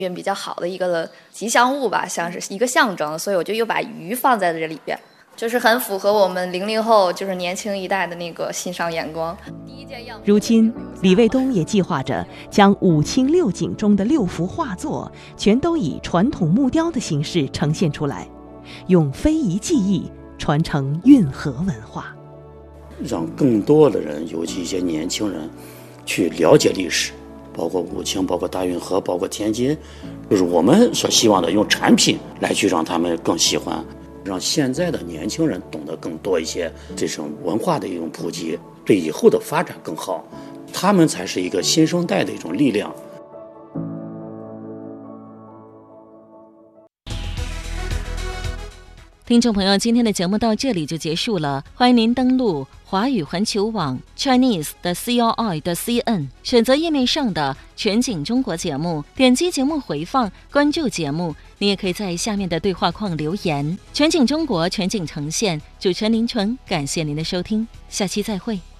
运比较好的一个吉祥物吧，像是一个象征，所以我就又把鱼放在了这里边，就是很符合我们00后就是年轻一代的那个欣赏眼光。 如今李卫东也计划着将五清六景中的6幅画作全都以传统木雕的形式呈现出来，用非遗技艺传承运河文化， 让更多的人，尤其一些年轻人去了解历史，包括武清，包括大运河，包括天津，就是我们所希望的用产品来去让他们更喜欢，让现在的年轻人懂得更多一些这种文化的一种普及，对以后的发展更好，他们才是一个新生代的一种力量。 听众朋友，今天的节目到这里就结束了，欢迎您登录华语环球网 Chinese 的 CRI.CN， 选择页面上的全景中国节目，点击节目回放，关注节目。你也可以在下面的对话框留言。全景中国，全景呈现，主持人林纯，感谢您的收听，下期再会。